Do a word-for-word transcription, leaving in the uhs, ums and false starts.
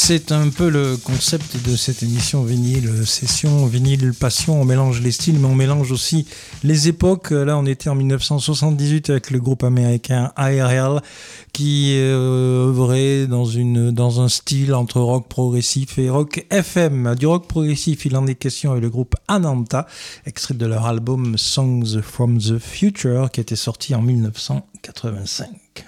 c'est un peu le concept de cette émission vinyle session, vinyle passion. On mélange les styles, mais on mélange aussi les époques. Là, on était en dix-neuf cent soixante-dix-huit avec le groupe américain I R L qui euh, œuvrait dans, une, dans un style entre rock progressif et rock F M. Du rock progressif, il en est question avec le groupe Ananta, extrait de leur album Songs from the Future qui était sorti en dix-neuf cent quatre-vingt-cinq.